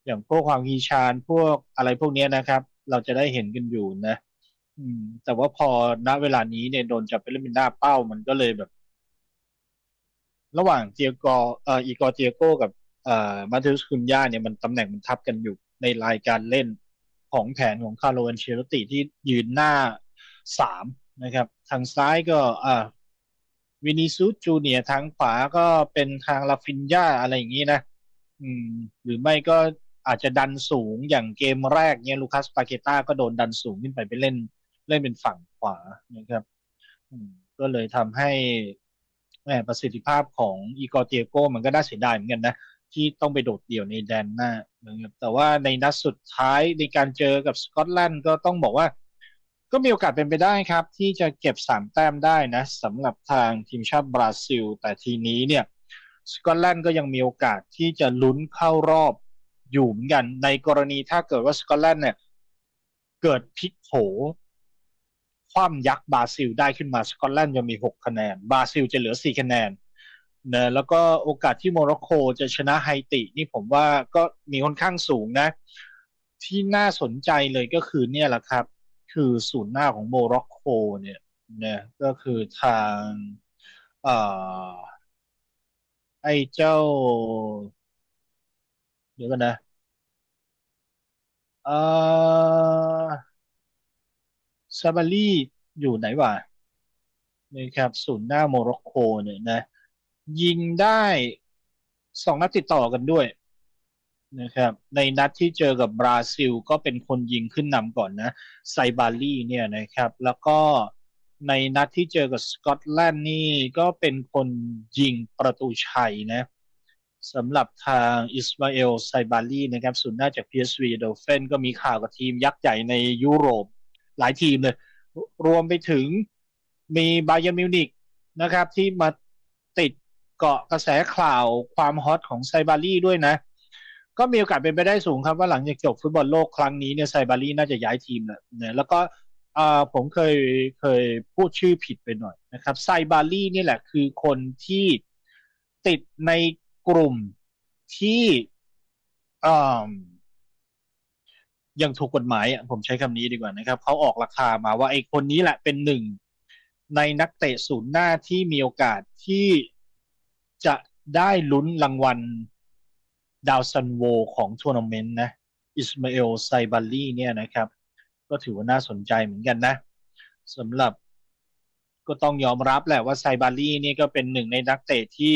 อย่างพวกความกีชานพวกอะไรพวกเนี้ยนะครับเราจะได้เห็นกันอยู่นะแต่ว่าพอณเวลานี้เนี่ยโดนจับไปเล่นเป็นหน้าเป้ามันก็เลยแบบระหว่างเตียโกอีกอร์เตียโกกับมาเธอสคุนยาเนี่ยมันตำแหน่งมันทับกันอยู่ในรายการเล่นของแผนของคาร์โล อันเชลติที่ยืนหน้าสามนะครับทางซ้ายก็วินิซูสจูเนียร์ทางขวาก็เป็นทางลาฟินยาอะไรอย่างนี้นะอืมหรือไม่ก็อาจจะดันสูงอย่างเกมแรกเนี่ยลูคัสปาเกต้าก็โดนดันสูงขึ้นไปเล่นเป็นฝั่งขวานะครับอืมก็เลยทำให้ประสิทธิภาพของอีกอร์เตียโกมันก็น่าเสียดายเหมือนกันนะที่ต้องไปโดดเดี่ยวในแดนหน้านะครับแต่ว่าในนัดสุดท้ายในการเจอกับสกอตแลนด์ก็ต้องบอกว่าก็มีโอกาสเป็นไปได้ครับที่จะเก็บ3 แต้มได้นะสำหรับทางทีมชาติบราซิลแต่ทีนี้เนี่ยสกอตแลนด์ก็ยังมีโอกาสที่จะลุ้นเข้ารอบอยู่เหมือนกันในกรณีถ้าเกิดว่าสกอตแลนด์เนี่ยเกิดพลิกโผคว่ำยักษ์บราซิลได้ขึ้นมาสกอตแลนด์จะมี6 คะแนนบราซิลจะเหลือ4 คะแนนนะแล้วก็โอกาสที่โมร็อกโกจะชนะไฮตินี่ผมว่าก็มีค่อนข้างสูงนะที่น่าสนใจเลยก็คือเนี่ยแหละครับคือศูนย์หน้าของโมร็อกโกเนี่ยนะก็คือทางเอ่อไอ้เจ้าเดี๋ยวกันนะเอ่อซาบารีอยู่ไหนวะนะครับศูนย์หน้าโมร็อกโกเนี่ยนะยิงได้2 นัดติดต่อกันด้วย นะครับในนัดที่เจอกับบราซิลก็เป็นคนยิงขึ้นนำก่อนนะไซบารี่เนี่ยนะครับแล้วก็ในนัดที่เจอกับสกอตแลนด์นี่ก็เป็นคนยิงประตูชัยนะสำหรับทางอิสมาเอลไซบารีนะครับศูนย์หน้าจาก PSV Eindhoven ก็มีข่าวกับทีมยักษ์ใหญ่ในยุโรปหลายทีมเลยรวมไปถึงมีบาเยิร์นมิวนิกนะครับที่มาติดเกาะกระแสข่าวความฮอตของไซบารี่ด้วยนะ ก็มีโอกาสเป็นไปได้สูงครับว่าหลังจากจบฟุตบอลโลกครั้งนี้เนี่ยไซบารีน่าจะย้ายทีมแหละเนี่ยแล้วก็ผมเคยพูดชื่อผิดไปหน่อยนะครับไซบารีนี่แหละคือคนที่ติดในกลุ่มที่อ่ายังถูกกฎหมายผมใช้คำนี้ดีกว่านะครับเขาออกราคามาว่าไอ้คนนี้แหละเป็นหนึ่งในนักเตะศูนย์หน้าที่มีโอกาสที่จะได้ลุ้นรางวัลดาวซันโวของทัวร์นาเมนต์นะอิสมาเอลไซบาลีเนี่ยนะครับก็ถือว่าน่าสนใจเหมือนกันนะสำหรับก็ต้องยอมรับแหละว่าไซบาลีนี่ก็เป็นหนึ่งในนักเตะที่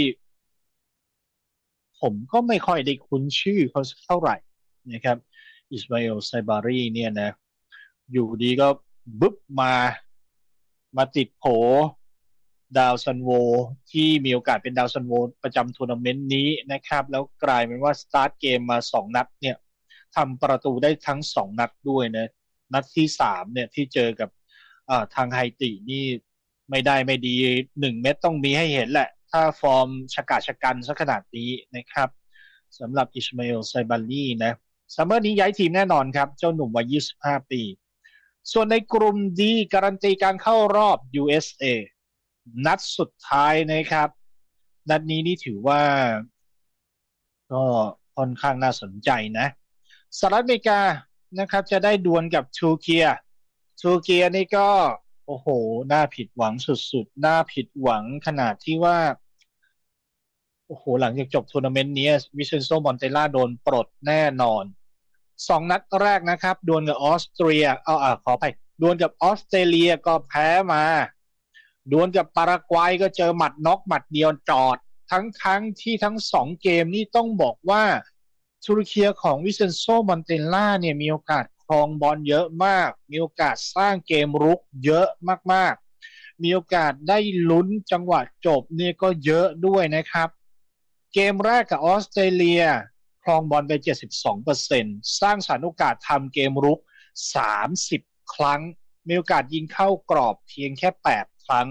ผมก็ไม่ค่อยได้คุ้นชื่อเขาเท่าไหร่นะครับอิสมาเอลไซบารีเนี่ยนะอยู่ดีก็บึ๊บมาติดโผดาวซันโวที่มีโอกาสเป็นดาวซันโวประจำทัวร์นาเมนต์นี้นะครับแล้วกลายเป็นว่าสตาร์ทเกมมา2 นัดเนี่ยทำประตูได้ทั้ง2 นัดด้วยนะนัดที่3เนี่ยที่เจอกับทางไฮตินี่ไม่ได้ไม่ดี1 เม็ดต้องมีให้เห็นแหละถ้าฟอร์มชะกาจชะกันสักขนาดนี้นะครับสำหรับอิชมาเอลไซบาลีนะซัมเมอร์นี้ย้ายทีมแน่นอนครับเจ้าหนุ่มวัย25 ปีส่วนในกลุ่มดีการันตีการเข้ารอบ USA นัดสุดท้ายนะครับนัดนี้นี่ถือว่าก็ค่อนข้างน่าสนใจนะสหรัฐอเมริกานะครับจะได้ดวลกับทูเกียนี่ก็โอ้โหน่าผิดหวังสุดๆน่าผิดหวังขนาดที่ว่าโอ้โหหลังจากจบทัวร์นาเมนต์นี้วิเซนโซมอนเตล่าโดนปลดแน่นอน2 นัดแรกนะครับดวลกับออสเตรียขอไปดวลกับออสเตรเลียก็แพ้มาดวลกับปารากวัยก็เจอหมัดน็อกหมัดเดียวจอดทั้งที่ทั้ง2 เกมนี่ต้องบอกว่าตุรกีของวิเซนโซมอนเตล่าเนี่ยมีโอกาสครองบอลเยอะมากมีโอกาสสร้างเกมรุกเยอะมากๆมีโอกาสได้ลุ้นจังหวะจบเนี่ยก็เยอะด้วยนะครับเกมแรกกับออสเตรเลียครองบอลไป72%สร้างสรรค์โอกาสทำเกมรุก30ครั้งมีโอกาสยิงเข้ากรอบเพียงแค่8ครั้ง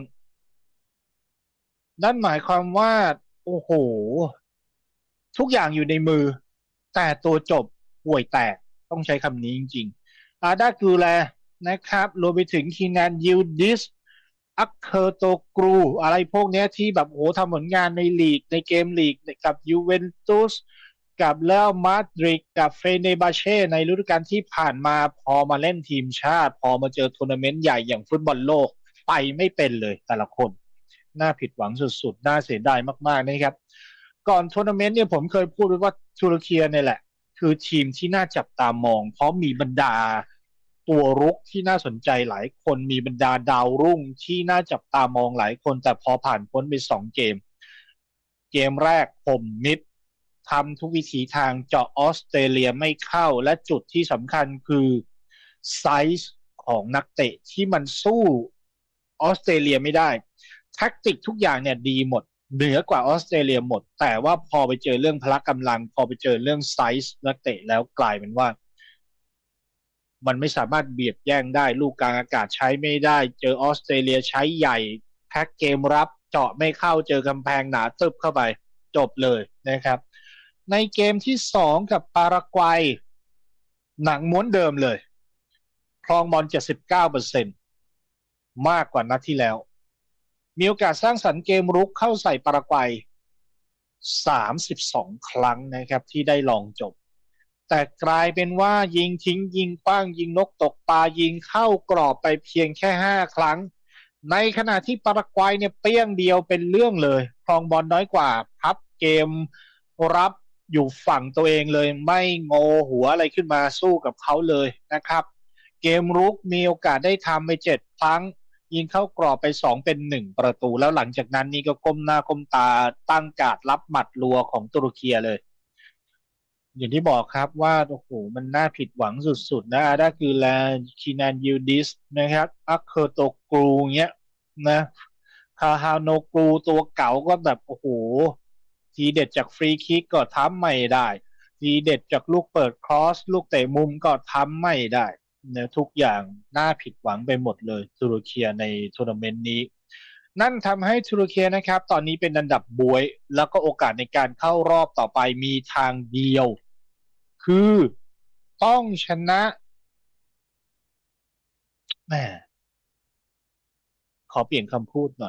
นั่นหมายความว่าโอ้โหทุกอย่างอยู่ในมือแต่ตัวจบห่วยแตกต้องใช้คำนี้จริงๆอาดากูแลนะครับรวมไปถึงคีนันยิลดิสอัคเคอร์โตกรูอะไรพวกนี้ที่แบบโอ้ทำผลงานในลีกในเกมลีกกับยูเวนตุสกับเรอัลมาดริดกับเฟเนบาเช่ในฤดูกาลที่ผ่านมาพอมาเล่นทีมชาติพอมาเจอทัวร์นาเมนต์ใหญ่อย่างฟุตบอลโลกไปไม่เป็นเลยแต่ละคนน่าผิดหวังสุดๆน่าเสียดายมากๆนะครับก่อนทัวร์นาเมนต์เนี่ยผมเคยพูดไว้ว่าตุรกีเนี่ยแหละคือทีมที่น่าจับตามองเพราะมีบรรดาตัวรุกที่น่าสนใจหลายคนมีบรรดาดาวรุ่งที่น่าจับตามองหลายคนแต่พอผ่านพ้นไป2 เกมเกมแรกผมมิดทำทุกวิถีทางเจาะออสเตรเลียไม่เข้าและจุดที่สำคัญคือไซส์ของนักเตะที่มันสู้ออสเตรเลียไม่ได้แท็กติกทุกอย่างเนี่ยดีหมดเหนือกว่าออสเตรเลียหมดแต่ว่าพอไปเจอเรื่องพละกำลังพอไปเจอเรื่องไซส์นักเตะแล้วกลายเป็นว่ามันไม่สามารถเบียดแย่งได้ลูกกลางอากาศใช้ไม่ได้เจอออสเตรเลียใช้ใหญ่แพ็กเกมรับเจาะไม่เข้าเจอกำแพงหนาตึบเข้าไปจบเลยนะครับในเกมที่2กับปารากวัยหนังม้วนเดิมเลยครองบอล79%มากกว่านัดที่แล้วมีโอกาสสร้างสรรค์เกมรุกเข้าใส่ปารากวัย32ครั้งนะครับที่ได้ลองจบแต่กลายเป็นว่ายิงทิ้งยิงขว้างยิงนกตกปลายิงเข้ากรอบไปเพียงแค่5 ครั้งในขณะที่ปารากวัยเนี่ยเปี้ยงเดียวเป็นเรื่องเลยครองบอลน้อยกว่าพับเกมรับอยู่ฝั่งตัวเองเลยไม่โงหัวอะไรขึ้นมาสู้กับเขาเลยนะครับเกมรุกมีโอกาสได้ทำไป7 ครั้งยิงเข้ากรอบไป2เป็น1 ประตูแล้วหลังจากนั้นนี่ก็ก้มหน้าก้มตาตั้งการ์ดรับหมัดรัวของตุรกีเลยอย่างที่บอกครับว่าโอ้โหมันน่าผิดหวังสุดๆนะอาดาคือแลคินันยูดิสนะครับอัคเคอร์โตกรูเงี้ยนะคาฮาโนกรูตัวเก่าก็แบบโอ้โหทีเด็ดจากฟรีคิกก็ทำไม่ได้ทีเด็ดจากลูกเปิดครอสลูกเตะมุมก็ทำไม่ได้เนี่ยทุกอย่างน่าผิดหวังไปหมดเลยตุรกีในทัวร์นาเมนต์นี้นั่นทำให้ตุรกีนะครับตอนนี้เป็นอันดับบวยแล้วก็โอกาสในการเข้ารอบต่อไปมีทางเดียวคือต้องชนะแหมขอเปลี่ยนคำพูดหน่อย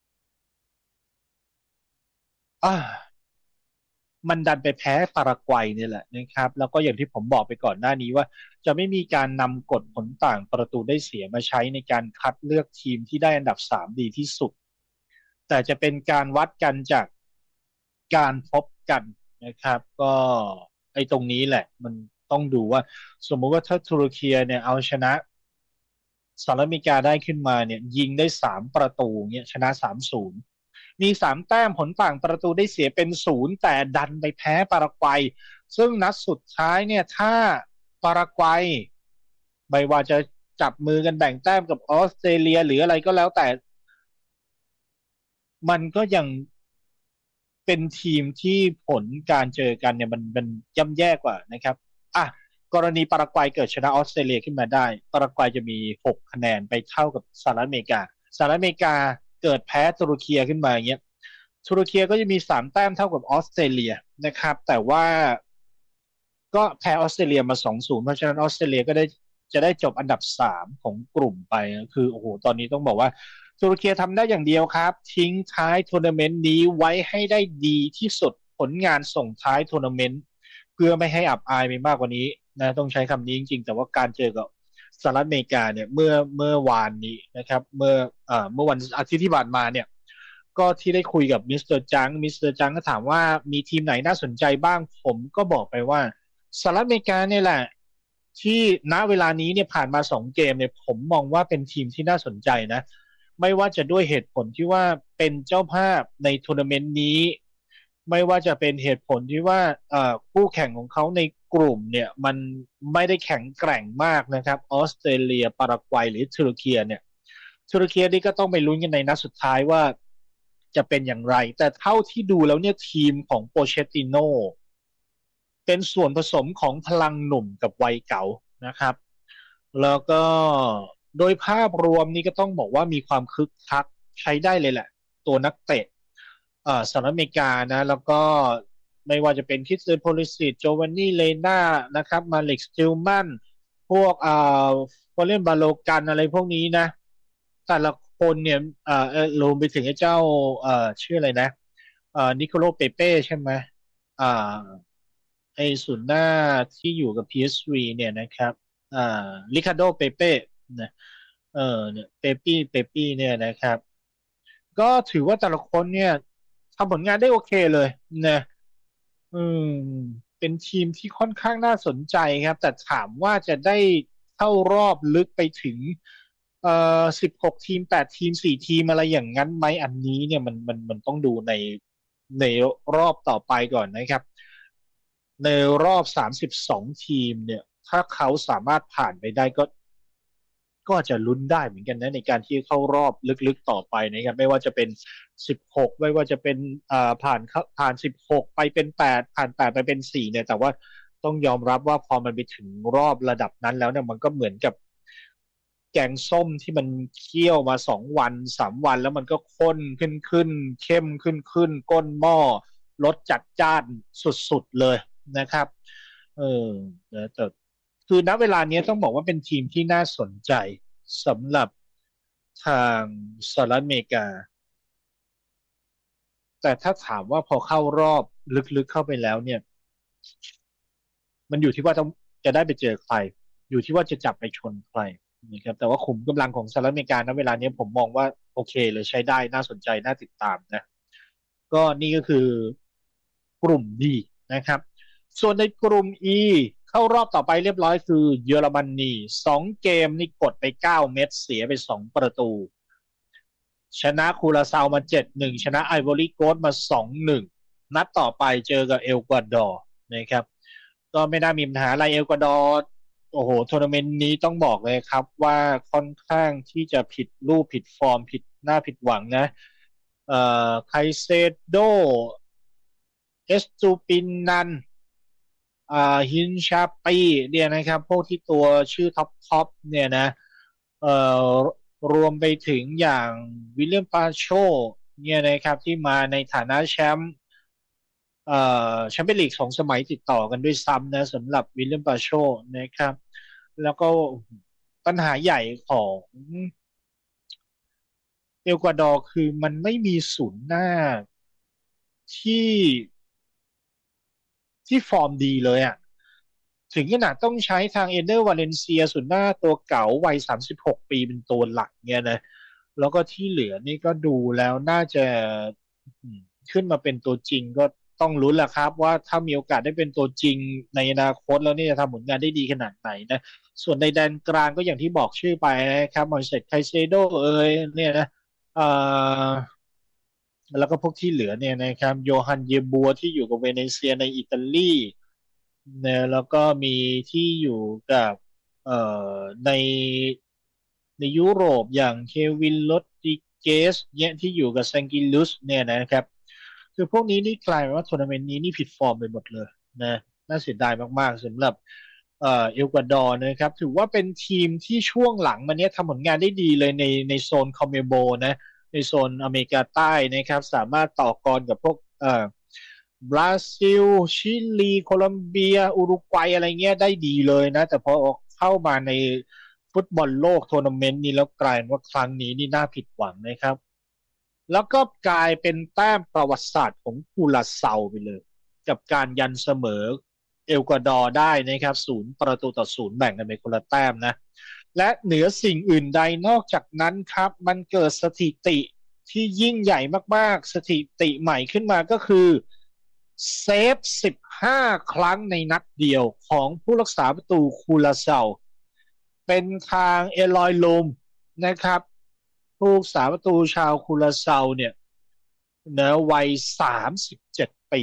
อ่ามันดันไปแพ้ปารากวัยนี่แหละนะครับแล้วก็อย่างที่ผมบอกไปก่อนหน้านี้ว่าจะไม่มีการนำกฎผลต่างประตูได้เสียมาใช้ในการคัดเลือกทีมที่ได้อันดับ3ดีที่สุดแต่จะเป็นการวัดกันจากการพบกันนะครับก็ไอ้ตรงนี้แหละมันต้องดูว่าสมมุติว่าถ้าตุรกีเนี่ยเอาชนะสหรัฐอเมริกาได้ขึ้นมาเนี่ยยิงได้3 ประตูเนี่ยชนะ3-0มี3 แต้มผลต่างประตูได้เสียเป็น0แต่ดันไปแพ้ปารากวัยซึ่งนัดสุดท้ายเนี่ยถ้าปารากวัยไม่ว่าจะจับมือกันแบ่งแต้มกับออสเตรเลียหรืออะไรก็แล้วแต่มันก็ยังเป็นทีมที่ผลการเจอกันเนี่ยมันย่ำแย่กว่านะครับอ่ะกรณีปารากวัยเกิดชนะออสเตรเลียขึ้นมาได้ปารากวัยจะมี6 คะแนนไปเท่ากับสหรัฐอเมริกาสหรัฐอเมริกาเกิดแพ้ตุรกีขึ้นมาอย่างเงี้ยตุรกีก็จะมี3 แต้มเท่ากับออสเตรเลียนะครับแต่ว่าก็แพ้ออสเตรเลียมา2-0เพราะฉะนั้นออสเตรเลียก็ได้จะได้จบอันดับ3ของกลุ่มไปคือโอ้โหตอนนี้ต้องบอกว่าตุรกีทำได้อย่างเดียวครับทิ้งท้ายทัวร์นาเมนต์นี้ไว้ให้ได้ดีที่สุดผลงานส่งท้ายทัวร์นาเมนต์เพื่อไม่ให้อับอายไปมากกว่านี้นะต้องใช้คำนี้จริงๆแต่ว่าการเจอกับสหรัฐอเมริกาเนี่ยเมื่อวานนี้นะครับเมื่อวันอาทิตย์ที่ผ่านมาเนี่ยก็ที่ได้คุยกับมิสเตอร์จังก็ถามว่ามีทีมไหนน่าสนใจบ้างผมก็บอกไปว่าสหรัฐอเมริกาเนี่ยแหละที่ณเวลานี้เนี่ยผ่านมา2 เกมเนี่ยผมมองว่าเป็นทีมที่น่าสนใจนะไม่ว่าจะด้วยเหตุผลที่ว่าเป็นเจ้าภาพในทัวร์นาเมนต์นี้ไม่ว่าจะเป็นเหตุผลที่ว่าคู่แข่งของเขาในกลุ่มเนี่ยมันไม่ได้แข็งแกร่งมากนะครับออสเตรเลียปารากวัยหรือตุรกีเนี่ยตุรกีนี่ก็ต้องไปลุ้นกันในนัดสุดท้ายว่าจะเป็นอย่างไรแต่เท่าที่ดูแล้วเนี่ยทีมของโปเชตติโนเป็นส่วนผสมของพลังหนุ่มกับวัยเก่านะครับแล้วก็โดยภาพรวมนี้ก็ต้องบอกว่ามีความคึกคักใช้ได้เลยแหละตัวนักเตะสหรัฐอเมริกานะแล้วก็ไม่ว่าจะเป็นคริสเตยนโพลิสิตโจวานนี่เลน่านะครับมาเล็กสติลแมนพวกฟอเรนบาโลกันอะไรพวกนี้นะแต่ละคนเนี่ยรวมไปถึงไอ้เจ้าชื่ออะไรนะนิโคลเปเป้ใช่ไหมอ่าไอ้ศูนย์หน้าที่อยู่กับ PSV เนี่ยนะครับริคาร์โดเปเป้นะเนี่ยเปปี้เนี่ยนะครับก็ถือว่าแต่ละคนเนี่ยทำผลงานได้โอเคเลยนะอืมเป็นทีมที่ค่อนข้างน่าสนใจครับแต่ถามว่าจะได้เข้ารอบลึกไปถึง16 ทีม8 ทีม4 ทีมอะไรอย่างนั้นไหมอันนี้เนี่ยมันต้องดูในรอบต่อไปก่อนนะครับในรอบ32 ทีมเนี่ยถ้าเขาสามารถผ่านไปได้ก็อาจจะลุ้นได้เหมือนกันนะในการที่เข้ารอบลึกๆต่อไปนะครับไม่ว่าจะเป็น16ไม่ว่าจะเป็นผ่าน16ไปเป็น8ผ่าน8ไปเป็น4เนี่ยแต่ว่าต้องยอมรับว่าพอมันไปถึงรอบระดับนั้นแล้วเนี่ยมันก็เหมือนกับแกงส้มที่มันเคี่ยวมา2 วัน 3 วันแล้วมันก็ข้นขึ้นเข้มขึ้นก้นหม้อรสจัดจ้านสุดๆเลยนะครับเออแต่คือณเวลานี้ต้องบอกว่าเป็นทีมที่น่าสนใจสำหรับทางสหรัฐอเมริกาแต่ถ้าถามว่าพอเข้ารอบลึกๆเข้าไปแล้วเนี่ยมันอยู่ที่ว่าต้องจะได้ไปเจอใครอยู่ที่ว่าจะจับไปชนใครนะครับแต่ว่าขุมกำลังของสหรัฐอเมริกาณเวลานี้ผมมองว่าโอเคเลยใช้ได้น่าสนใจน่าติดตามนะก็นี่ก็คือกลุ่มดีนะครับส่วนในกลุ่ม E เข้ารอบต่อไปเรียบร้อยคือเยอรมนี2 เกมนี่กดไป9 เม็ดเสียไป2 ประตูชนะคูราซาวมา7-1ชนะไอวอรี่โกสต์มา2-1นัดต่อไปเจอกับเอกวาดอร์นะครับก็ไม่น่ามีปัญหาอะไรเอกวาดอร์โอ้โหทัวร์นาเมนต์นี้ต้องบอกเลยครับว่าค่อนข้างที่จะผิดรูปผิดฟอร์มผิดหน้าผิดหวังนะไคเซโดเอสตูปินนันฮินชาปีเนี่ยนะครับพวกที่ตัวชื่อท็อปเนี่ยนะเอ่อรวมไปถึงอย่างวิลเลียมปาโชเนี่ยนะครับที่มาในฐานะแชมป์แชมเปี้ยนลีก2 สมัยติดต่อกันด้วยซ้ำนะสำหรับวิลเลียมปาโชนะครับแล้วก็ปัญหาใหญ่ของเอกวาดอร์คือมันไม่มีศูนย์หน้าที่ฟอร์มดีเลยอ่ะ ถึงขนาดต้องใช้ทางเอเดอร์วาเลนเซียศูนย์หน้าตัวเก่าวัย36 ปีเป็นตัวหลักเนี่ยนะแล้วก็ที่เหลือนี่ก็ดูแล้วน่าจะขึ้นมาเป็นตัวจริงก็ต้องลุ้นแหละครับว่าถ้ามีโอกาสได้เป็นตัวจริงในอนาคตแล้วนี่จะทำผลงานได้ดีขนาดไหนนะส่วนในแดนกลางก็อย่างที่บอกชื่อไปนะครับมอยเซสไคเซโดเนี่ยนะเอ่อแล้วก็พวกที่เหลือเนี่ยนะครับโยฮันเยบัวที่อยู่กับเวเนเซียในอิตาลีเนี่ยแล้วก็มีที่อยู่กับเอ่ในยุโรปอย่างเควินโรดริเกสเนี่ยที่อยู่กับแซงกิลุสเนี่ยนะครับคือพวกนี้นี่กลายเป็นว่าทัวร์นาเมนต์นี้นี่ผิดฟอร์มไปหมดเลยนะน่าเสียดายมากๆสำหรับเอกวาดอร์นะครับถือว่าเป็นทีมที่ช่วงหลังมาเนี้ยทำผลงานได้ดีเลยในโซนคอมเมโบนะในโซนอเมริกาใต้นะครับสามารถต่อกรกับพวกบราซิลชิลีโคลอมเบียอุรุกวัยอะไรเงี้ยได้ดีเลยนะแต่พอเข้ามาในฟุตบอลโลกทัวร์นาเมนต์นี้แล้วกลายว่าครั้งนี้นี่น่าผิดหวังนะครับแล้วก็กลายเป็นแต้มประวัติศาสตร์ของคูลาเซาไปเลยกับการยันเสมอเอกวาดอร์ได้นะครับ0-0แบ่งกันเป็นคนละแต้มนะและเหนือสิ่งอื่นใดนอกจากนั้นครับมันเกิดสถิติที่ยิ่งใหญ่มากๆสถิติใหม่ขึ้นมาก็คือเซฟ15 ครั้งในนัดเดียวของผู้รักษาประตูคูลาเซาเป็นทางเอลอยลูมนะครับผู้รักษาประตูชาวคูลาเซาเนี่ยนะวัย37 ปี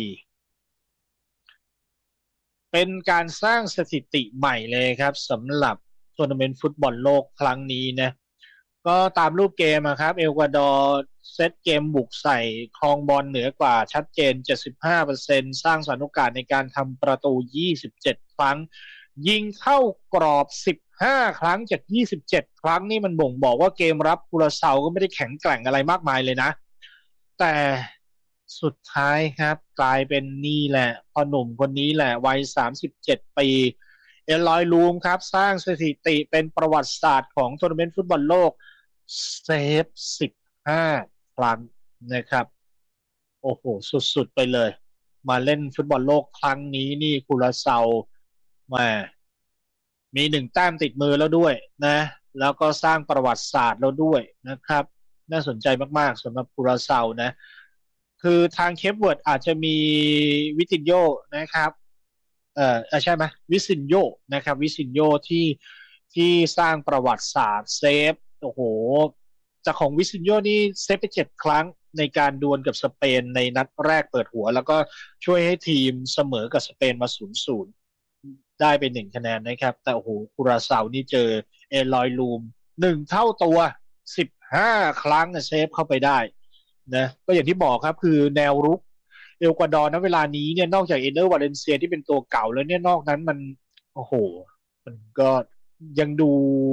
เป็นการสร้างสถิติใหม่เลยครับสำหรับทัวร์นาเมนต์ฟุตบอลโลกครั้งนี้นะก็ตามรูปเกมครับเอกวาดอร์เซตเกมบุกใส่ครองบอลเหนือกว่าชัดเจน75%สร้างสรรค์โอกาสในการทำประตู27ครั้งยิงเข้ากรอบ15 ครั้งจาก27ครั้งนี่มันบ่งบอกว่าเกมรับกุราเซาก็ไม่ได้แข็งแกร่งอะไรมากมายเลยนะแต่สุดท้ายครับกลายเป็นนี่แหละพอหนุ่มคนนี้แหละวัย37 ปีเอลอยลูมครับสร้างสถิติเป็นประวัติศาสตร์ของทัวร์นาเมนต์ฟุตบอลโลกเซฟ15 ครั้งนะครับโอ้โหสุดๆไปเลยมาเล่นฟุตบอลโลกครั้งนี้นี่คูราเซามามี1 แต้มติดมือแล้วด้วยนะแล้วก็สร้างประวัติศาสตร์แล้วด้วยนะครับน่าสนใจมากๆสำหรับคูราเซานะคือทางเคปเวิร์ดอาจจะมีวิตินโยนะครับใช่ไหมวิสินโยนะครับวิสินโยที่สร้างประวัติศาสตร์เซฟโอ้โหจากของวิสินโยนี่เซฟไป7 ครั้งในการดวลกับสเปนในนัดแรกเปิดหัวแล้วก็ช่วยให้ทีมเสมอกับสเปนมา0-0ได้ไป1 คะแนนนะครับแต่โอ้โหคูราเซานี่เจอเอลอยลูม1 เท่าตัว15 ครั้งเซฟเข้าไปได้นะก็อย่างที่บอกครับคือแนวรุกเอกวาดอร์ณเวลานี้เนี่ยนอกจากเอเนอร์วาเลนเซียที่เป็นตัวเก่าแล้วเนี่ยนอกนั้นมันโอ้โหมันก็ยังดู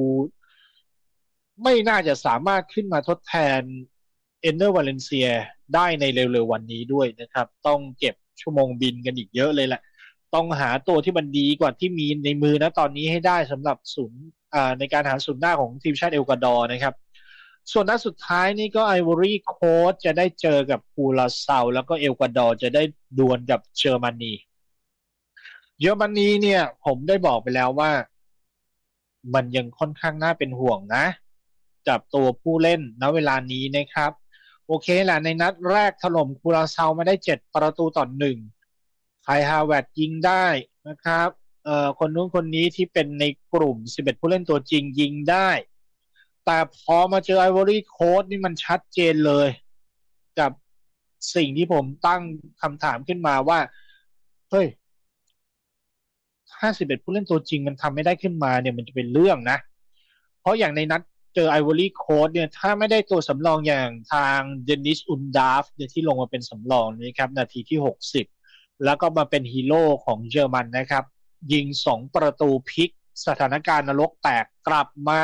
ไม่น่าจะสามารถขึ้นมาทดแทนเอนเนอร์วาเลนเซียได้ในเร็วๆวันนี้ด้วยนะครับต้องเก็บชั่วโมงบินกันอีกเยอะเลยแหละต้องหาตัวที่มันดีกว่าที่มีในมือนะตอนนี้ให้ได้สำหรับศูนย์ในการหาศูนย์หน้าของทีมชาติเอกวาดอร์นะครับส่วนนัดสุดท้ายนี่ก็ไอวอรี่โค้ชจะได้เจอกับคูราเซาแล้วก็เอกวาดอร์จะได้ดวลกับเยอรมนีเนี่ยผมได้บอกไปแล้วว่ามันยังค่อนข้างน่าเป็นห่วงนะกับตัวผู้เล่นณเวลานี้นะครับโอเคแหละในนัดแรกถล่มคูราเซามาได้7 ประตูต่อ 1ไคฮาเวิร์ตยิงได้นะครับคนนู้นคนนี้ที่เป็นในกลุ่ม11ผู้เล่นตัวจริงยิงได้แต่พอมาเจอไอวอรี่โค้ชนี่มันชัดเจนเลยกับสิ่งที่ผมตั้งคำถามขึ้นมาว่าเฮ้ย51ผู้เล่นตัวจริงมันทำไม่ได้ขึ้นมาเนี่ยมันจะเป็นเรื่องนะเพราะอย่างในนัดเจอไอวอรี่โค้ชเนี่ยถ้าไม่ได้ตัวสำรองอย่างทางเดนิสอุนดาฟเนี่ยที่ลงมาเป็นสำรองนะครับนาทีที่60แล้วก็มาเป็นฮีโร่ของเยอรมันนะครับยิง2 ประตูพลิกสถานการณ์นรกแตกกลับมา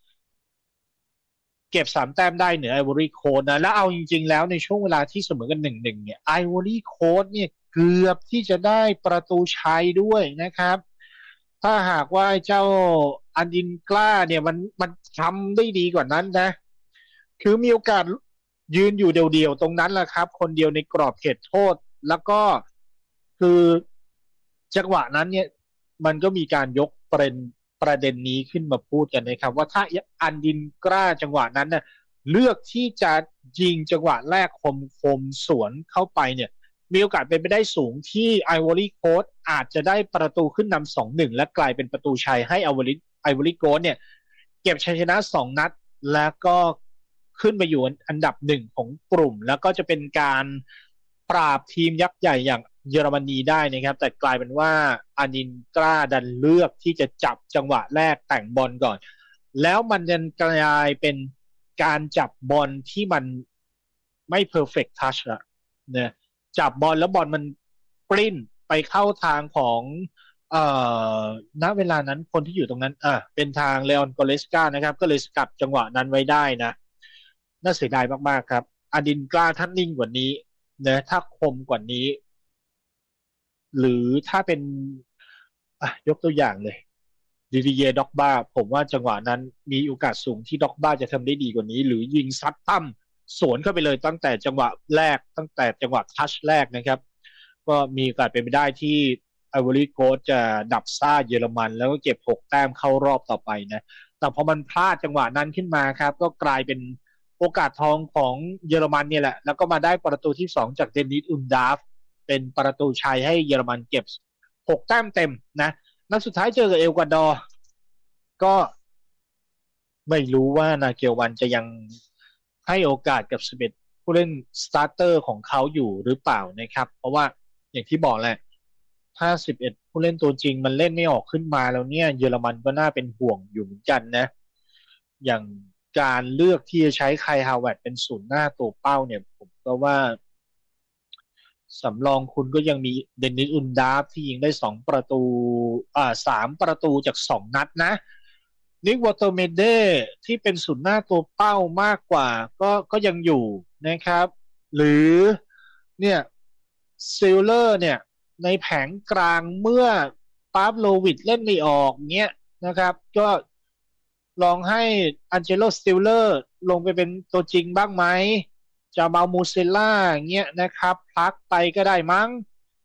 เก็บ3 แต้มได้เหนือไอวอรี่โค้ชนะแล้วเอาจริงๆแล้วในช่วงเวลาที่เสมอกัน1-1เนี่ยไอวอรี่โค้ชเนี่ยเกือบที่จะได้ประตูชัยด้วยนะครับถ้าหากว่าเจ้าอันดินกล้าเนี่ยมันทำได้ดีกว่านั้นนะคือมีโอกาสยืนอยู่เดียวๆตรงนั้นแหละครับคนเดียวในกรอบเขตโทษแล้วก็คือจังหวะนั้นเนี่ยมันก็มีการยกประเด็นนี้ขึ้นมาพูดกันนะครับว่าถ้าอันดินกล้าจังหวะนั้นเนี่ยเลือกที่จะยิงจังหวะแรกคมสวนเข้าไปเนี่ยมีโอกาสเป็นไปได้สูงที่ไอวอรี่โค้ชอาจจะได้ประตูขึ้นนำ2-1และกลายเป็นประตูชัยให้ไอวอรี่โค้ชเนี่ยเก็บชัยชนะ2 นัดแล้วก็ขึ้นไปอยู่อันดับ 1ของกลุ่มแล้วก็จะเป็นการปราบทีมยักษ์ใหญ่อย่างเยอรมนีได้นะครับแต่กลายเป็นว่าอานินกล้าดันเลือกที่จะจับจังหวะแรกแต่งบอลก่อนแล้วมันยันกลายเป็นการจับบอลที่มันไม่ perfect touch ละเนี่ยจับบอลแล้วบอลมันปริ้นไปเข้าทางของเอ่ณเวลานั้นคนที่อยู่ตรงนั้นเป็นทางเลออนโกเลสกานะครับก็เลยสกัดจังหวะนั้นไว้ได้นะน่าเสียดายมากๆครับอดินกล้าท่านนิ่งกว่านี้นะถ้าคมกว่านี้หรือถ้าเป็นยกตัวอย่างเลยดิดิเยด็อกบ้าผมว่าจังหวะนั้นมีโอกาสสูงที่ด็อกบ้าจะทำได้ดีกว่านี้หรือยิงซัดตั้มสวนเข้าไปเลยตั้งแต่จังหวะแรกตั้งแต่จังหวะทัชแรกนะครับก็มีโอกาสเป็นไปได้ที่ไอวอรี่โค้ชจะดับซ่าเยอรมันแล้วก็เก็บ6 แต้มเข้ารอบต่อไปนะแต่พอมันพลาดจังหวะนั้นขึ้นมาครับก็กลายเป็นโอกาสทองของเยอรมันเนี่ยแหละแล้วก็มาได้ประตูที่2จากเดนิสอุนดาฟเป็นประตูชัยให้เยอรมันเก็บ6 แต้มเต็มนะนัดสุดท้ายเจอกับเอกวาดอร์ก็ไม่รู้ว่านาเกลวันจะยังให้โอกาสกับ11ผู้เล่นสตาร์เตอร์ของเขาอยู่หรือเปล่านะครับเพราะว่าอย่างที่บอกแหละถ้า11ผู้เล่นตัวจริงมันเล่นไม่ออกขึ้นมาแล้วเนี่ยเยอรมันก็น่าเป็นห่วงอยู่เหมือนกันนะอย่างการเลือกที่จะใช้ไคฮาวเวิร์ตเป็นศูนย์หน้าตัวเป้าเนี่ยผมก็ว่าสำรองคุณก็ยังมีเดนิสอุนดาฟที่ยิงได้2 ประตู3 ประตูจาก2 นัดนะนิกวอเตอร์เมเดที่เป็นศูนย์หน้าตัวเป้ามากกว่าก็ยังอยู่นะครับหรือเนี่ยซิลเลอร์เนี่ยในแผงกลางเมื่อปาฟโลวิดเล่นไม่ออกเงี้ยนะครับก็ลองให้อันเจโลสติลเลอร์ลงไปเป็นตัวจริงบ้างไหมจะมามูเซล่าเงี้ยนะครับพักไปก็ได้มั้ง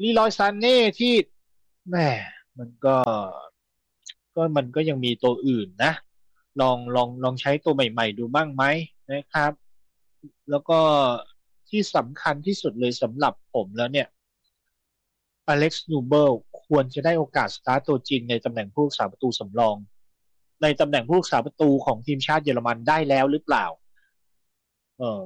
ลีรอยซานเน่ที่แหมมันมันก็ยังมีตัวอื่นนะลองใช้ตัวใหม่ๆดูบ้างไหมนะครับแล้วก็ที่สำคัญที่สุดเลยสำหรับผมแล้วเนี่ยอเล็กซ์นูเบิลควรจะได้โอกาสสตาร์ตตัวจริงในตำแหน่งผู้รักษาประตูสำรองในตำแหน่งผู้รักษาประตูของทีมชาติเยอรมันได้แล้วหรือเปล่าเออ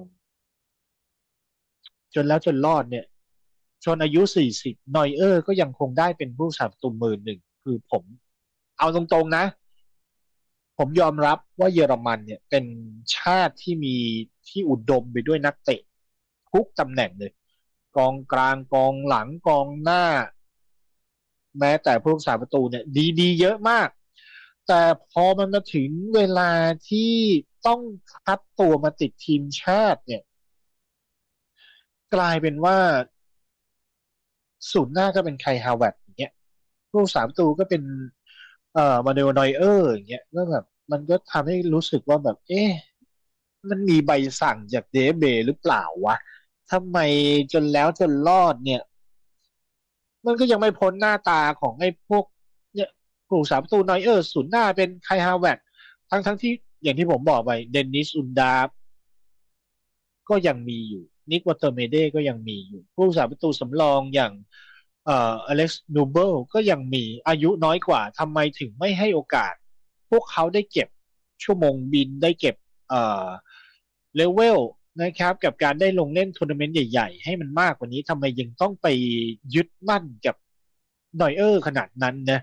จนแล้วจนรอดเนี่ยจนอายุ40นอยเออร์ก็ยังคงได้เป็นผู้รักษาประตู1,000คือผมเอาตรงๆนะ ผมยอมรับว่าเยอรมันเนี่ยเป็นชาติที่มีที่อุดมไปด้วยนักเตะทุกตำแหน่งเลยกองกลางกองหลังกองหน้าแม้แต่ผู้รักษาประตูเนี่ยดีๆเยอะมากแต่พอมันมาถึงเวลาที่ต้องคัดตัวมาติดทีมชาติเนี่ยกลายเป็นว่าศูนย์หน้าก็เป็นไคฮาวเวิร์ดอย่างเงี้ยผู้รักษาประตูก็เป็นมาเนลนอยเออร์อย่างเงี้ยก็แบบมันก็ทำให้รู้สึกว่าแบบเอ๊ะ มันมีใบสั่งจากเดเบหรือเปล่าวะทำไมจนแล้วจนรอดเนี่ยมันก็ยังไม่พ้นหน้าตาของไอ้พวกเนี่ยผู้สาประตูนอยเออร์ศูนย์หน้าเป็นไคฮาวเวิร์ดทั้งที่อย่างที่ผมบอกไปเดนนิสอุนดาฟก็ยังมีอยู่นิกวอเตอร์เมเดก็ยังมีอยู่ผู้สาประตูสำรองอย่างอเล็กซ์นูเบิลก็ยังมีอายุน้อยกว่าทำไมถึงไม่ให้โอกาสพวกเขาได้เก็บชั่วโมงบินได้เก็บเลเวลนะครับกับการได้ลงเล่นทัวร์นาเมนต์ใหญ่ๆให้มันมากกว่านี้ทำไมยังต้องไปยึดมั่นกับนอยเออร์ขนาดนั้นนะ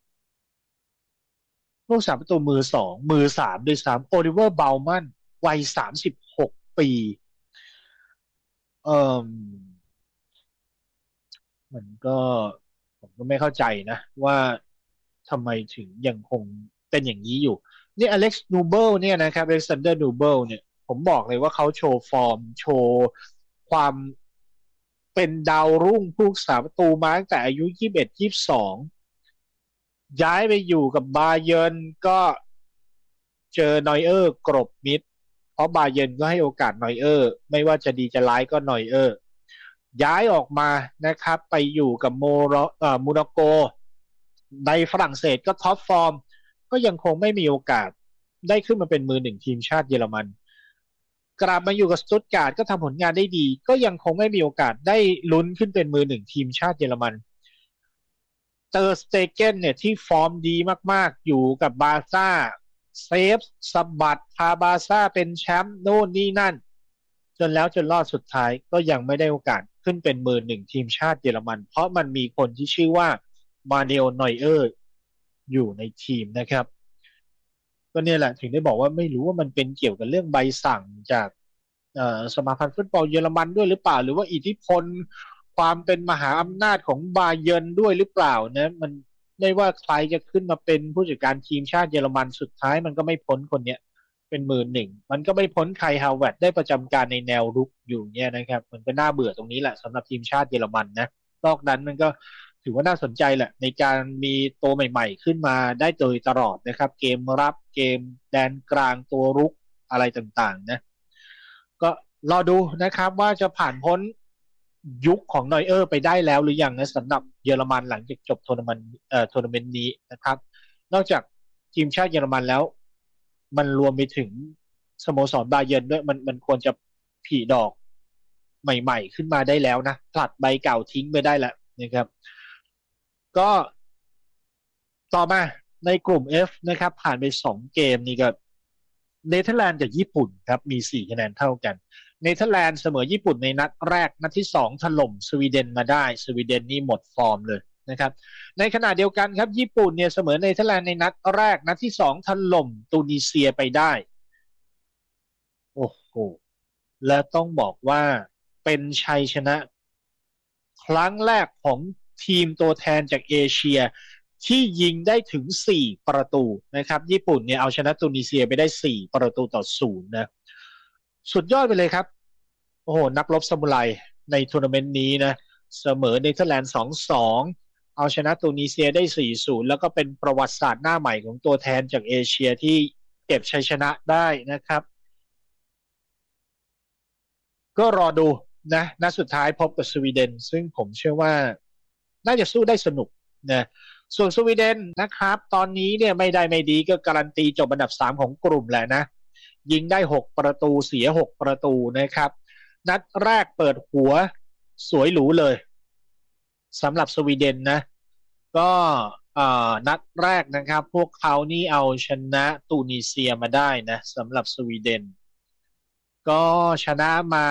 ลูกสามประตูมือ 2มือ 3ด้วยซ้ำโอลิเวอร์เบลมันวัย36 ปีเอ่อมันก็ผมก็ไม่เข้าใจนะว่าทำไมถึงยังคงเป็นอย่างนี้อยู่นี่อเล็กซ์นูเบิลเนี่ยนะครับอเล็กซานเดอร์นูเบิลเนี่ยผมบอกเลยว่าเขาโชว์ฟอร์มโชว์ความเป็นดาวรุ่งผู้รักษาประตูมาตั้งแต่อายุ2122ย้ายไปอยู่กับบาเยิร์นก็เจอนอยเออร์กรบมิดเพราะบาเยิร์นก็ให้โอกาสนอยเออร์ไม่ว่าจะดีจะร้ายก็นอยเออร์ย้ายออกมานะครับไปอยู่กับโมร็อกโกในฝรั่งเศสก็ท็อปฟอร์มก็ยังคงไม่มีโอกาสได้ขึ้นมาเป็นมือ 1ทีมชาติเยอรมันกลับมาอยู่กับสตุตการ์ดก็ทำผลงานได้ดีก็ยังคงไม่มีโอกาสได้ลุ้นขึ้นเป็นมือ 1ทีมชาติเยอรมันเตอร์สเตเกนเนี่ยที่ฟอร์มดีมากๆอยู่กับบาร์ซ่าเซฟสะบัดพาบาร์ซ่าเป็นแชมป์โน่นนี่นั่นจนแล้วจนรอดสุดท้ายก็ยังไม่ได้โอกาสขึ้นเป็นมือ 1ทีมชาติเยอรมันเพราะมันมีคนที่ชื่อว่ามาเนลนอยเออร์อยู่ในทีมนะครับก็เนี่ยแหละถึงได้บอกว่าไม่รู้ว่ามันเป็นเกี่ยวกับเรื่องใบสั่งจากสมาพันธ์ฟุตบอลเยอรมันด้วยหรือเปล่าหรือว่าอิทธิพลความเป็นมหาอำนาจของบาเยิร์นด้วยหรือเปล่านะมันไม่ว่าใครจะขึ้นมาเป็นผู้จัดการทีมชาติเยอรมันสุดท้ายมันก็ไม่พ้นคนเนี้ยเป็นมือ 1มันก็ไม่พ้นไคฮาวเวิร์ดได้ประจำการในแนวรุกอยู่เนี่ยนะครับมันก็น่าเบื่อตรงนี้แหละสำหรับทีมชาติเยอรมันนะนอกนั้นมันก็ถือว่าน่าสนใจแหละในการมีตัวใหม่ๆขึ้นมาได้โดยตลอดนะครับเกมรับเกมแดนกลางตัวรุกอะไรต่างๆนะก็รอดูนะครับว่าจะผ่านพ้นยุคของนอยเออร์ไปได้แล้วหรือยังนะสำหรับเยอรมันหลังจากจบทัวร์นาเมนต์นี้นะครับนอกจากทีมชาติเยอรมันแล้วมันรวมไปถึงสโมสรบาเยิร์นด้วยมันควรจะผลิดอกใหม่ๆขึ้นมาได้แล้วนะผลัดใบเก่าทิ้งไปได้แล้วนะครับก็ต่อมาในกลุ่ม F นะครับผ่านไป2 เกมนี่ก็เนเธอร์แลนด์กับญี่ปุ่นครับมี4 คะแนนเท่ากันเนเธอร์แลนด์เสมอญี่ปุ่นในนัดแรกนัดที่2ถล่มสวีเดนมาได้สวีเดนนี่หมดฟอร์มเลยนะครับในขณะเดียวกันครับญี่ปุ่นเนี่ยเสมอเนเธอร์แลนด์ในนัดแรกนัดที่2ถล่มตูนิเซียไปได้โอ้โหและต้องบอกว่าเป็นชัยชนะครั้งแรกของทีมตัวแทนจากเอเชียที่ยิงได้ถึง4 ประตูนะครับญี่ปุ่นเนี่ยเอาชนะตูนิเซียไปได้4 ประตูต่อ 0นะสุดยอดไปเลยครับโอ้โหนักรบซามูไรในทัวร์นาเมนต์นี้นะเสมอเนเธอร์แลนด์2-2เอาชนะตูนิเซียได้4-0แล้วก็เป็นประวัติศาสตร์หน้าใหม่ของตัวแทนจากเอเชียที่เก็บชัยชนะได้นะครับก็รอดูนะนัดสุดท้ายพบกับสวีเดนซึ่งผมเชื่อว่าน่าจะสู้ได้สนุกนะส่วนสวีเดนนะครับตอนนี้เนี่ยไม่ได้ไม่ดีก็การันตีจบอันดับ3ของกลุ่มแหละนะยิงได้6ประตูเสีย6ประตูนะครับนัดแรกเปิดหัวสวยหรูเลยสำหรับสวีเดนนะก็นัดแรกนะครับพวกเขานี่เอาชนะตูนิเซียมาได้นะสำหรับสวีเดนก็ชนะมา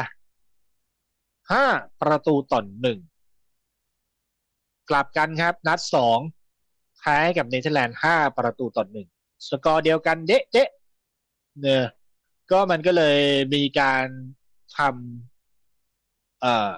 5-1กลับกันครับนัด2แพ้กับเนเธอร์แลนด์5-1สกอร์เดียวกันเด๊ะเด๊ะเนี่ยก็มันก็เลยมีการทำ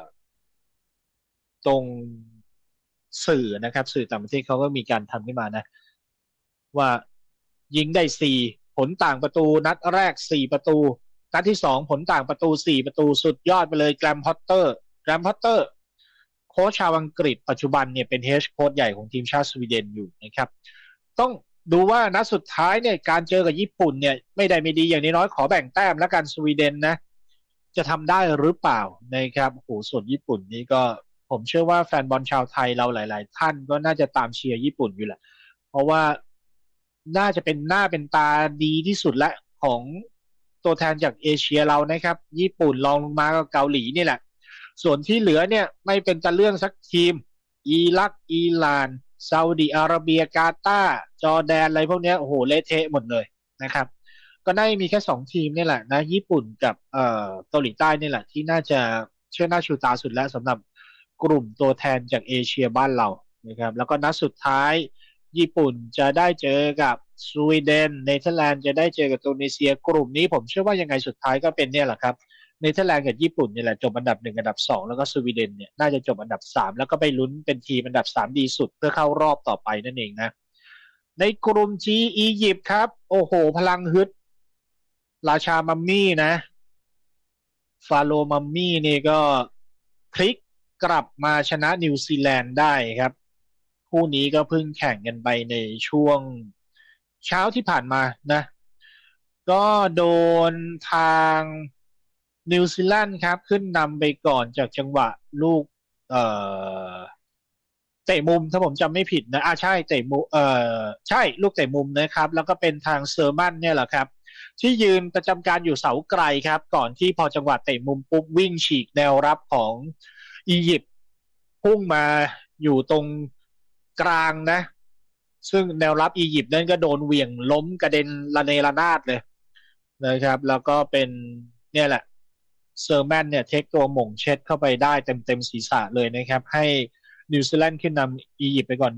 ตรงสื่อนะครับสื่อต่างประเทศเขาก็มีการทำขึ้นมานะว่ายิงได้4ผลต่างประตูนัดแรก4ประตูนัดที่2ผลต่างประตู4ประตูสุดยอดไปเลยแกรมพอตเตอร์โค้ชชาวอังกฤษปัจจุบันเนี่ยเป็นเฮดโค้ชใหญ่ของทีมชาติสวีเดนอยู่นะครับต้องดูว่านัดสุดท้ายเนี่ยการเจอกับญี่ปุ่นเนี่ยไม่ได้ไม่ดีอย่างน้อยขอแบ่งแต้มแล้วกันสวีเดนนะจะทำได้หรือเปล่านะครับโอ้โหส่วนญี่ปุ่นนี่ก็ผมเชื่อว่าแฟนบอลชาวไทยเราหลายๆท่านก็น่าจะตามเชียร์ญี่ปุ่นอยู่แหละเพราะว่าน่าจะเป็นหน้าเป็นตาดีที่สุดและของตัวแทนจากเอเชียเรานะครับญี่ปุ่นรองลงมาก็เกาหลีนี่แหละส่วนที่เหลือเนี่ยไม่เป็นตะเรื่องสักทีมอิรักอิหร่านซาอุดิอาระเบียกาตาร์จอร์แดนอะไรพวกนี้โอ้โหเละเทะหมดเลยนะครับก็น่ามีแค่2ทีมนี่แหละนะญี่ปุ่นกับเกาหลีใต้นี่แหละที่น่าจะเชื่อหน้าชูตาสุดแล้วสำหรับกลุ่มตัวแทนจากเอเชียบ้านเรานะครับแล้วก็นัดสุดท้ายญี่ปุ่นจะได้เจอกับสวีเดนเนเธอร์แลนด์จะได้เจอกับตูนิเซียกลุ่มนี้ผมเชื่อว่ายังไงสุดท้ายก็เป็นเนี่ยแหละครับเนเธอร์แลนด์กับญี่ปุ่นนี่แหละจบอันดับ1อันดับ2แล้วก็สวีเดนเนี่ยน่าจะจบอันดับ3แล้วก็ไปลุ้นเป็นทีมอันดับ3ดีสุดเพื่อเข้ารอบต่อไปนั่นเองนะในกลุ่ม G อียิปต์ครับโอ้โหพลังฮึดราชามัมมี่นะฟาโรมัมมี่นี่ก็พลิกกลับมาชนะนิวซีแลนด์ได้ครับคู่นี้ก็เพิ่งแข่งกันไปในช่วงเช้าที่ผ่านมานะก็โดนทางนิวซีแลนด์ครับขึ้นนำไปก่อนจากจังหวะลูกเอ่อเตะมุมถ้าผมจำไม่ผิดนะใช่เตะมุมใช่ลูกเตะมุมนะครับแล้วก็เป็นทางเซอร์มันเนี่ยแหละครับที่ยืนประจำการอยู่เสาไกลครับก่อนที่พอจังหวะเตะมุมปุ๊บวิ่งฉีกแนวรับของอียิปต์พุ่งมาอยู่ตรงกลางนะซึ่งแนวรับอียิปต์นั่นก็โดนเหวี่ยงล้มกระเด็นระเนระนาดเลยนะครับแล้วก็เป็นเนี่ยแหละเซอร์แมนเนี่ยเทคตัวหม่งเช็ดเข้าไปได้เต็มศีรษะเลยนะครับให้นิวซีแลนด์ขึ้นนำอียิปต์ไปก่อน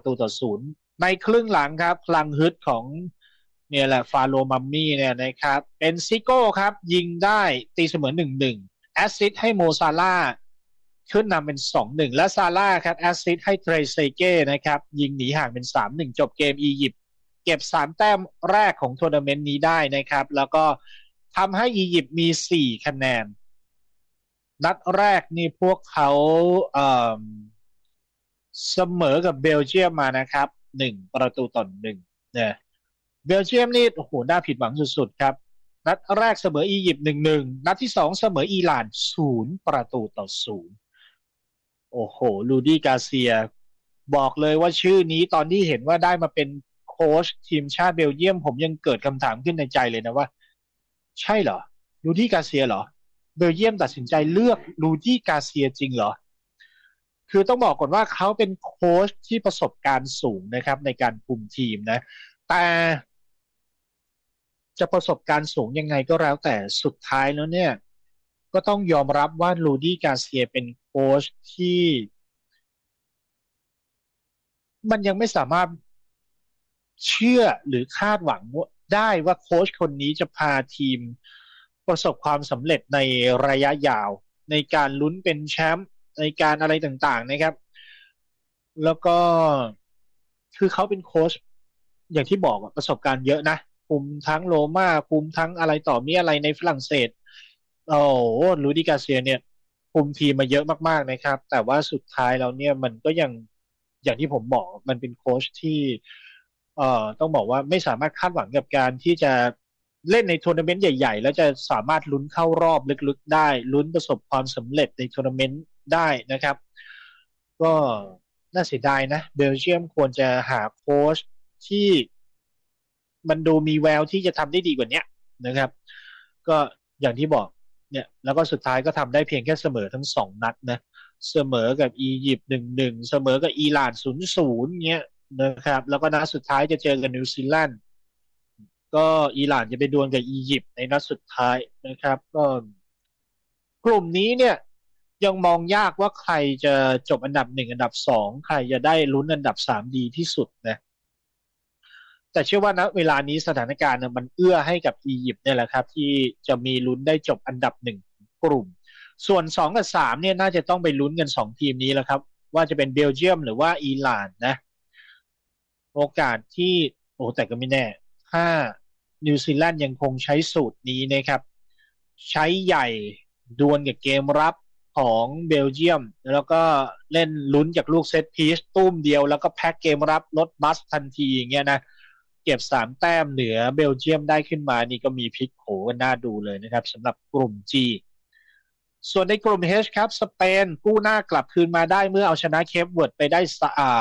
1-0ในครึ่งหลังครับพลังฮึดของเนี่ยแหละฟาโรมัมมี่เนี่ยนะครับเป็นซิโก้ครับยิงได้ตีเสมอ1-1แอสซิสต์ให้โมซาลาขึ้นนำเป็น2-1และซาลาครับแอสซิสต์ให้เทรเซเก้นะครับยิงหนีห่างเป็น3-1จบเกมอียิปต์เก็บ3แต้มแรกของทัวร์นาเมนต์นี้ได้นะครับแล้วก็ทำให้อียิปต์มี4คะแนนนัดแรกนี่พวกเขาเสมอกับเบลเยียมมานะครับ1-1เนี่ยเบลเยียมนี่โอ้โหน่าผิดหวังสุดๆครับนัดแรกเสมออียิปต์1-1นัดที่2เสมออิหร่าน0-0โอ้โหลูดี้กาเซียบอกเลยว่าชื่อนี้ตอนที่เห็นว่าได้มาเป็นโค้ชทีมชาติเบลเยียมผมยังเกิดคำถามขึ้นในใจเลยนะว่าใช่เหรอลูดี้กาเซียเหรอเบลเยียมตัดสินใจเลือกลูดี้กาเซียจริงเหรอคือต้องบอกก่อนว่าเขาเป็นโค้ชที่ประสบการณ์สูงนะครับในการคุมทีมนะแต่จะประสบการณ์สูงยังไงก็แล้วแต่สุดท้ายแล้วเนี่ยก็ต้องยอมรับว่าลูดี้กาเซียเป็นโค้ชที่มันยังไม่สามารถเชื่อหรือคาดหวังได้ว่าโค้ชคนนี้จะพาทีมประสบความสำเร็จในระยะยาวในการลุ้นเป็นแชมป์ในการอะไรต่างๆนะครับแล้วก็คือเขาเป็นโค้ชอย่างที่บอกประสบการณ์เยอะนะคุมทั้งโรม่าคุมทั้งอะไรต่อมีอะไรในฝรั่งเศสโอ้โหลูดิกาเซียเนี่ยคุมทีมมาเยอะมากๆนะครับแต่ว่าสุดท้ายแล้วเนี่ยมันก็ยังอย่างที่ผมบอกมันเป็นโค้ชที่ต้องบอกว่าไม่สามารถคาดหวังกับการที่จะเล่นในทัวร์นาเมนต์ใหญ่ๆแล้วจะสามารถลุ้นเข้ารอบลึกๆได้ลุ้นประสบความสำเร็จในทัวร์นาเมนต์ได้นะครับก็น่าเสียดายนะเบลเยียมควรจะหาโค้ชที่มันดูมีแววที่จะทำได้ดีกว่านี้นะครับก็อย่างที่บอกเนี่ยแล้วก็สุดท้ายก็ทำได้เพียงแค่เสมอทั้งสองนัดนะเสมอกับอียิปต์1-1เสมอกับอิหร่าน0-0เงี้ยนะครับแล้วก็นัดสุดท้ายจะเจอกับนิวซีแลนด์ก็อิหร่านจะไปดวลกับอียิปต์ในนัดสุดท้ายนะครับก็กลุ่มนี้เนี่ยยังมองยากว่าใครจะจบอันดับ1อันดับ2ใครจะได้ลุ้นอันดับ3ดีที่สุดนะ แต่เชื่อว่าณเวลานี้สถานการณ์มันเอื้อให้กับอียิปต์เนี่ยแหละครับที่จะมีลุ้นได้จบอันดับหนึ่งกลุ่มส่วน2กับ3เนี่ยน่าจะต้องไปลุ้นกัน2ทีมนี้แล้วครับว่าจะเป็นเบลเยียมหรือว่าอิหร่านนะโอกาสที่โอ้แต่ก็ไม่แน่ถ้านิวซีแลนด์ยังคงใช้สูตรนี้นะครับใช้ใหญ่ดวลกับเกมรับของเบลเยียมแล้วก็เล่นลุ้นจากลูกเซตพีซตุ้มเดียวแล้วก็แพ็กเกมรับลดบัสทันทีอย่างเงี้ยนะเก็บ3 แต้มเหนือเบลเยียมได้ขึ้นมานี่ก็มีพลิกโผกันน่าดูเลยนะครับสำหรับกลุ่ม G ส่วนในกลุ่ม H ครับสเปนกู้หน้ากลับคืนมาได้เมื่อเอาชนะเคปเวิร์ดไปได้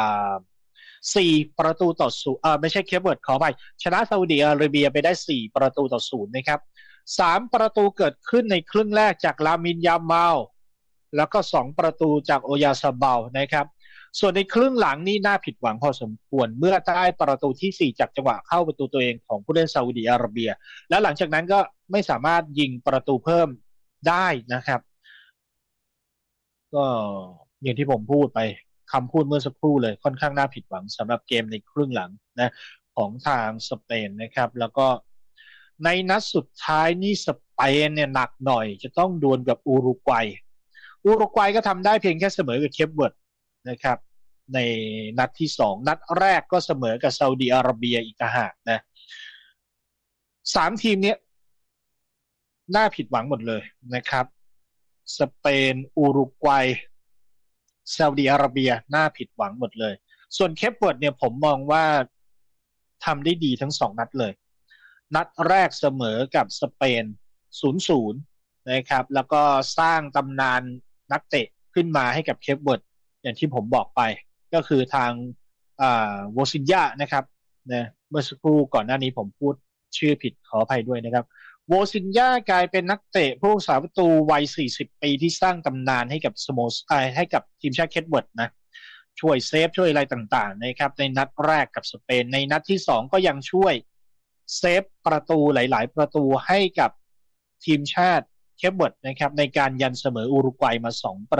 4 ประตูต่อ 0ไม่ใช่เคปเวิร์ดขอไปชนะซาอุดิอาระเบียไปได้4 ประตูต่อ 0นะครับ3 ประตูเกิดขึ้นในครึ่งแรกจากลามินยามาลแล้วก็2 ประตูจากโอยาซาเบานะครับส่วนในครึ่งหลังนี่น่าผิดหวังพอสมควรเมื่อได้ประตูที่4จากจังหวะเข้าประตูตัวเองของผู้เล่นซาอุดิอาระเบียแล้วหลังจากนั้นก็ไม่สามารถยิงประตูเพิ่มได้นะครับก็อย่างที่ผมพูดไปคำพูดเมื่อสักครู่เลยค่อนข้างน่าผิดหวังสำหรับเกมในครึ่งหลังนะของทางสเปนนะครับแล้วก็ในนัดสุดท้ายนี่สเปนเนี่ยหนักหน่อยจะต้องดวลกับอุรุกวัยก็ทำได้เพียงแค่เสมอกับเคปเวิร์ดนะครับในนัดที่2นัดแรกก็เสมอกับซาอุดิอาระเบียอีกต่างหากนะ3 ทีมนี้น่าผิดหวังหมดเลยนะครับสเปนอุรุกวัยซาอุดิอาระเบียน่าผิดหวังหมดเลยส่วนเคปเวิร์ดเนี่ยผมมองว่าทำได้ดีทั้ง2 นัดเลยนัดแรกเสมอกับสเปน0-0นะครับแล้วก็สร้างตำนานนักเตะขึ้นมาให้กับเคปเวิร์ดอย่างที่ผมบอกไปก็คือทางโวซินยานะครับนะเมื่อสักครู่ก่อนหน้านี้ผมพูดชื่อผิดขออภัยด้วยนะครับโวซินยากลายเป็นนักเตะผู้รักษาประตูวัย40 ปีที่สร้างตำนานให้กับให้กับทีมชาติเคปเวิร์ดนะช่วยเซฟช่วยอะไรต่างๆนะครับในนัดแรกกับสเปนในนัดที่2ก็ยังช่วยเซฟประตูหลายๆประตูให้กับทีมชาติเคปเวิร์ดนะครับในการยันเสมออุรุกวัยมา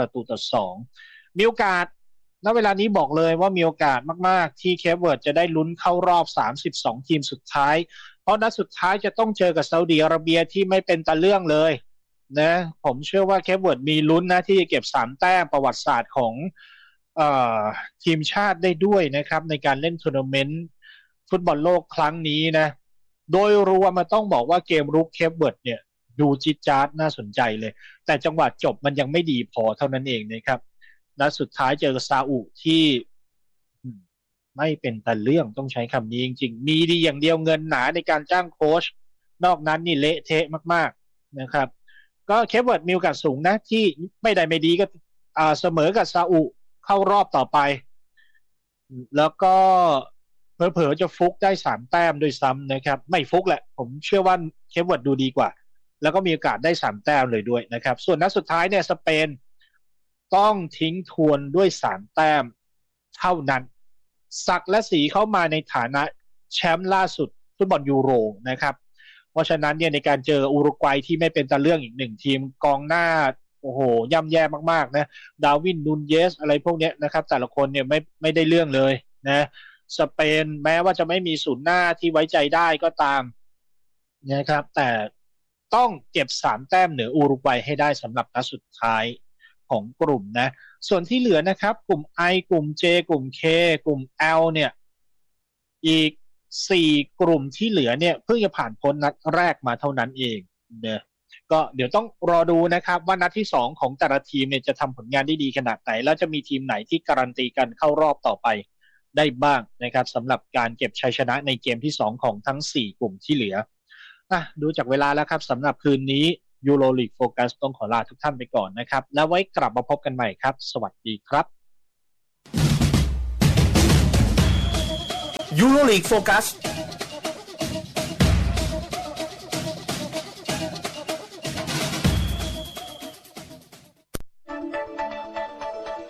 2-2มีโอกาสณเวลานี้บอกเลยว่ามีโอกาสมากๆที่เคปเวิร์ดจะได้ลุ้นเข้ารอบ32ทีมสุดท้ายเพราะนัดสุดท้ายจะต้องเจอกับซาอุดิอาระเบียที่ไม่เป็นตะเรื่องเลยนะผมเชื่อว่าเคปเวิร์ดมีลุ้นนะที่จะเก็บ3 แต้มประวัติศาสตร์ของทีมชาติได้ด้วยนะครับในการเล่นทัวร์นาเมนต์ฟุตบอลโลกครั้งนี้นะโดยรวมมันต้องบอกว่าเกมรุกเคปเวิร์ดเนี่ยดูจิ๊ดจ๊าดน่าสนใจเลยแต่จังหวะจบมันยังไม่ดีพอเท่านั้นเองนะครับนัดสุดท้ายเจอกับซาอุที่ไม่เป็นแต่เรื่องต้องใช้คำนี้จริงๆมีดีอย่างเดียวเงินหนาในการจ้างโค้ชนอกนั้นนี่เละเทะมากๆนะครับก็เคปเวิร์ดมีโอกาสสูงนะที่ไม่ได้ไม่ดีก็เสมอกับซาอุเข้ารอบต่อไปแล้วก็เผลอๆจะฟุกได้3 แต้มด้วยซ้ำนะครับไม่ฟุกแหละผมเชื่อว่าเคปเวิร์ดดูดีกว่าแล้วก็มีโอกาสได้3 แต้มเลยด้วยนะครับส่วนนัดสุดท้ายเนี่ยสเปนต้องทิ้งทวนด้วย3 แต้มเท่านั้นศักดิ์และสีเข้ามาในฐานะแชมป์ล่าสุดฟุตบอลยูโรนะครับเพราะฉะนั้นเนี่ยในการเจออุรุกวัยที่ไม่เป็นตะเรื่องอีก1 ทีมกองหน้าโอ้โหย่ำแย่มากๆนะดาวินนูนเยสอะไรพวกนี้นะครับแต่ละคนเนี่ยไม่ได้เรื่องเลยนะสเปนแม้ว่าจะไม่มีศูนย์หน้าที่ไว้ใจได้ก็ตามนะครับแต่ต้องเก็บ3 แต้มเหนืออุรุกวัยให้ได้สำหรับนัดสุดท้ายของกลุ่มนะส่วนที่เหลือนะครับกลุ่ม I กลุ่ม J กลุ่ม K กลุ่ม L เนี่ยอีก4 กลุ่มที่เหลือเนี่ยเพิ่งจะผ่านพ้นนัดแรกมาเท่านั้นเองเนี่ยก็เดี๋ยวต้องรอดูนะครับว่านัดที่2ของแต่ละทีมเนี่ยจะทำผลงานได้ดีขนาดไหนแล้วจะมีทีมไหนที่การันตีกันเข้ารอบต่อไปได้บ้างนะครับสำหรับการเก็บชัยชนะในเกมที่2ของทั้ง4 กลุ่มที่เหลือดูจากเวลาแล้วครับสำหรับคืนนี้ยูโรลีกโฟกัสต้องขอลาทุกท่านไปก่อนนะครับแล้วไว้กลับมาพบกันใหม่ครับสวัสดีครับยูโรลีกโฟกัส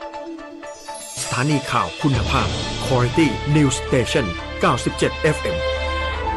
สถานีข่าวคุณภาพ Quality News Station 97 FM